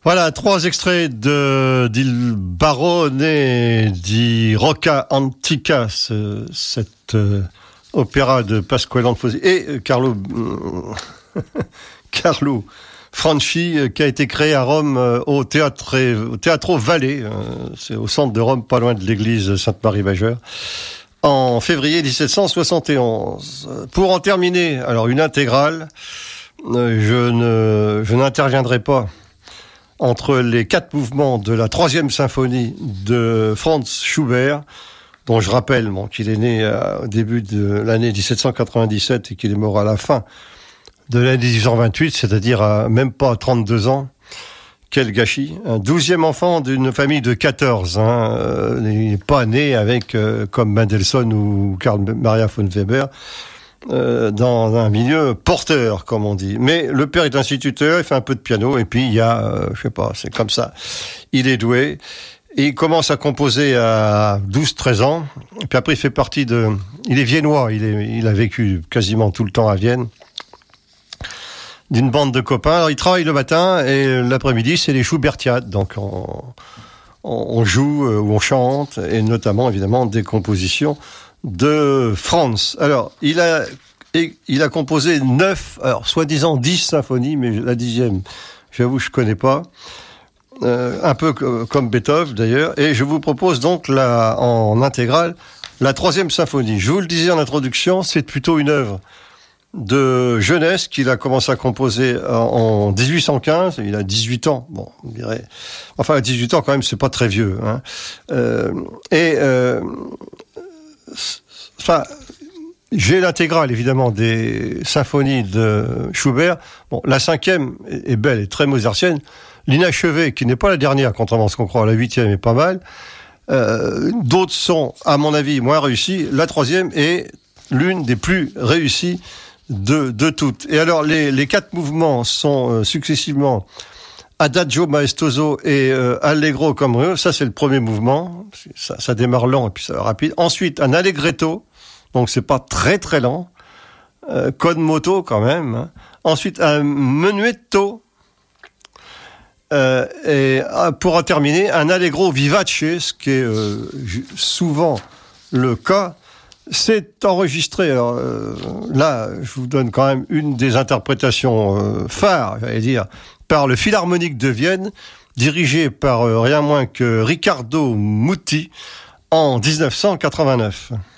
Voilà, 3 extraits d'Il Barone di Rocca Antica, cet opéra de Pasquale Anfosi et Carlo Franchi, qui a été créé à Rome au Teatro Valle, c'est au centre de Rome, pas loin de l'église Sainte-Marie-Majeure, en février 1771. Pour en terminer, alors une intégrale, je n'interviendrai pas entre les 4 mouvements de la 3e symphonie de Franz Schubert, dont je rappelle qu'il est né au début de l'année 1797 et qu'il est mort à la fin de l'année 1828, c'est-à-dire à même pas 32 ans. Quel gâchis. Un 12e enfant d'une famille de 14. Il n'est pas né avec, comme Mendelssohn ou Karl Maria von Weber, dans un milieu porteur, comme on dit. Mais le père est instituteur, il fait un peu de piano, et puis il y a, je sais pas, c'est comme ça. Il est doué, et il commence à composer à 12-13 ans, et puis après il fait partie il est viennois, il a vécu quasiment tout le temps à Vienne, d'une bande de copains. Alors il travaille le matin, et l'après-midi c'est les Schubertiades, donc on joue ou on chante, et notamment évidemment des compositions de Franz. Alors, il a composé 9, alors soi-disant 10 symphonies, mais la 10e, j'avoue, je connais pas. Un peu comme Beethoven d'ailleurs. Et je vous propose donc en intégrale la 3e symphonie. Je vous le disais en introduction, c'est plutôt une œuvre de jeunesse qu'il a commencé à composer en 1815. Il a 18 ans. Bon, on dirait. Enfin, à 18 ans quand même, c'est pas très vieux. Enfin, j'ai l'intégrale évidemment des symphonies de Schubert. Bon, la 5e est belle et très mozartienne. L'inachevée, qui n'est pas la dernière, contrairement à ce qu'on croit, la 8e est pas mal. D'autres sont, à mon avis, moins réussies. La 3e est l'une des plus réussies de toutes. Et alors, les 4 mouvements sont successivement Adagio maestoso et Allegro con brio. Ça, c'est le premier mouvement. Ça démarre lent et puis ça va rapide. Ensuite, un Allegretto. Donc, c'est pas très très lent. Con moto quand même. Ensuite, un Menuetto. Et pour en terminer, un Allegro vivace, ce qui est souvent le cas. C'est enregistré. Alors là, je vous donne quand même une des interprétations phares, j'allais dire, par le Philharmonique de Vienne, dirigé par rien moins que Riccardo Muti en 1989.